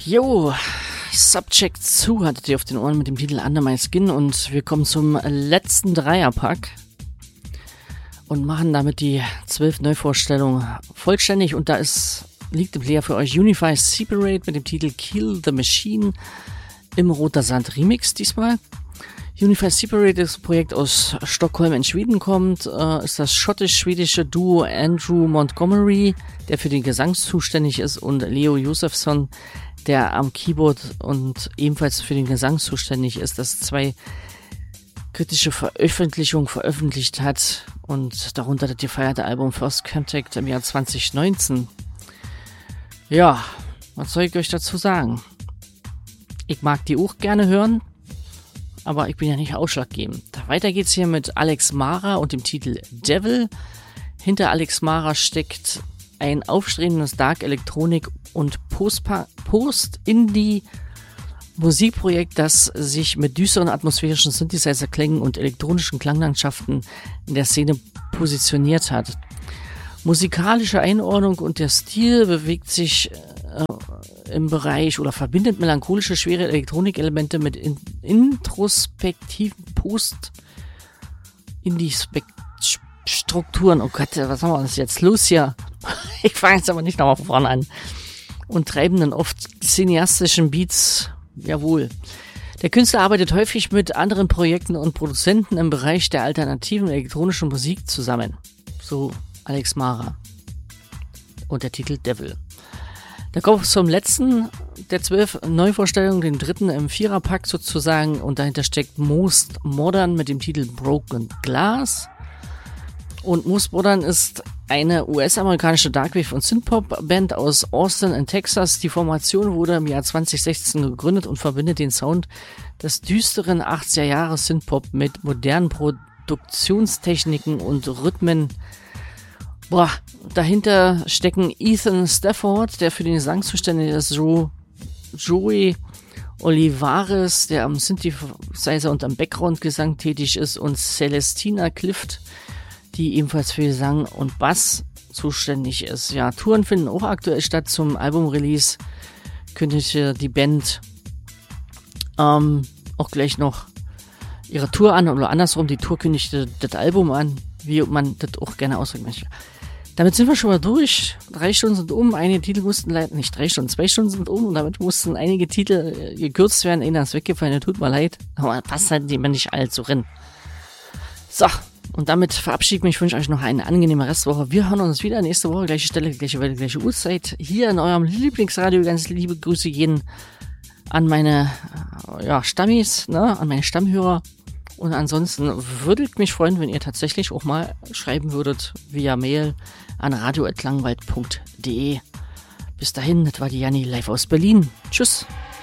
Jo, Subject 2 hattet ihr auf den Ohren mit dem Titel Under My Skin und wir kommen zum letzten Dreierpack und machen damit die 12 Neuvorstellungen vollständig und da liegt im Player für euch Unify Separate mit dem Titel Kill the Machine im Roter Sand Remix diesmal. Unify Separate ist ein Projekt aus Stockholm in Schweden kommt, ist das schottisch-schwedische Duo Andrew Montgomery, der für den Gesang zuständig ist, und Leo Josefsson, der am Keyboard und ebenfalls für den Gesang zuständig ist, das 2 kritische Veröffentlichungen veröffentlicht hat und darunter das gefeierte Album First Contact im Jahr 2019. Ja, was soll ich euch dazu sagen? Ich mag die auch gerne hören, aber ich bin ja nicht ausschlaggebend. Weiter geht's hier mit Alex Mara und dem Titel Devil. Hinter Alex Mara steckt ein aufstrebendes Dark Electronic und Post-Indie-Musikprojekt, das sich mit düsteren atmosphärischen Synthesizer-Klängen und elektronischen Klanglandschaften in der Szene positioniert hat. Musikalische Einordnung und der Stil bewegt sich im Bereich oder verbindet melancholische, schwere Elektronikelemente mit introspektiven Post-Indie-Strukturen. Oh Gott, was haben wir uns jetzt los hier? Ich fange jetzt aber nicht nochmal von vorne an. Und treibenden, oft cineastischen Beats, jawohl. Der Künstler arbeitet häufig mit anderen Projekten und Produzenten im Bereich der alternativen elektronischen Musik zusammen. So Alex Mara. Und der Titel Devil. Da kommt es zum letzten der 12 Neuvorstellungen, den dritten im Viererpack sozusagen, und dahinter steckt Most Modern mit dem Titel Broken Glass. Und Most Modern ist eine US-amerikanische Darkwave- und Synthpop-Band aus Austin in Texas. Die Formation wurde im Jahr 2016 gegründet und verbindet den Sound des düsteren 80er-Jahre-Synthpop mit modernen Produktionstechniken und Rhythmen. Dahinter stecken Ethan Stafford, der für den Gesang zuständig ist, Joey Olivares, der am Synthesizer und am Background-Gesang tätig ist, und Celestina Clift, die ebenfalls für Gesang und Bass zuständig ist. Ja, Touren finden auch aktuell statt. Zum Album-Release kündigte die Band auch gleich noch ihre Tour an, oder andersrum, die Tour kündigte das Album an, wie man das auch gerne ausdrücken möchte. Damit sind wir schon mal durch. 3 Stunden sind um, einige Titel mussten leider, nicht 3 Stunden, 2 Stunden sind um, und damit mussten einige Titel gekürzt werden. Einer ist weggefallen, tut mir leid, aber passt halt immer nicht allzu rein. So, und damit verabschiede ich mich, wünsche euch noch eine angenehme Restwoche. Wir hören uns wieder nächste Woche, gleiche Stelle, gleiche Welle, gleiche Uhrzeit, hier in eurem Lieblingsradio. Ganz liebe Grüße gehen an meine Stammis, an meine Stammhörer. Und ansonsten würde ich mich freuen, wenn ihr tatsächlich auch mal schreiben würdet via Mail an radio@klangwald.de. Bis dahin, das war die Janni live aus Berlin. Tschüss.